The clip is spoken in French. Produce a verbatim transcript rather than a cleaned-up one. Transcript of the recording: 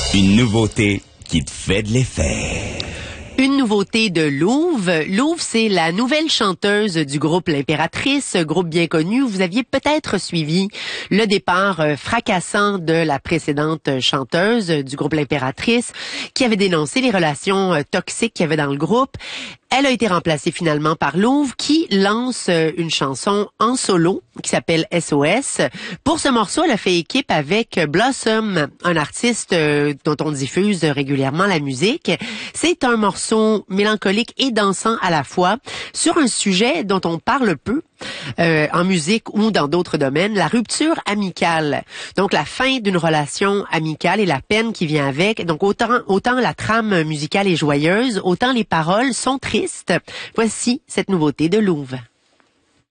Une nouveauté qui te fait de l'effet. Une nouveauté de Louve. Louve, c'est la nouvelle chanteuse du groupe L'Impératrice, groupe bien connu. Vous aviez peut-être suivi le départ fracassant de la précédente chanteuse du groupe L'Impératrice, qui avait dénoncé les relations toxiques qu'il y avait dans le groupe. Elle a été remplacée finalement par Louve, qui lance une chanson en solo qui s'appelle S O S. Pour ce morceau, elle a fait équipe avec Blossom, un artiste dont on diffuse régulièrement la musique. C'est un morceau mélancolique et dansant à la fois sur un sujet dont on parle peu euh, en musique ou dans d'autres domaines, la rupture amicale. Donc la fin d'une relation amicale et la peine qui vient avec. Donc autant autant la trame musicale est joyeuse, autant les paroles sont tristes. Voici cette nouveauté de Louve.